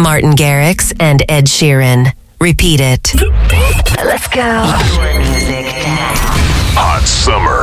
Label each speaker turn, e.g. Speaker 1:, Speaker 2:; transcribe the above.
Speaker 1: Martin Garrix and Ed Sheeran. Repeat it. Let's go. Your music now.
Speaker 2: Hot Summer